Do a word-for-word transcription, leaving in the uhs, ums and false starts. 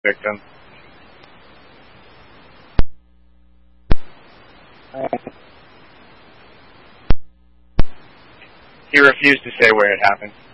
victim. He refused to say where it happened.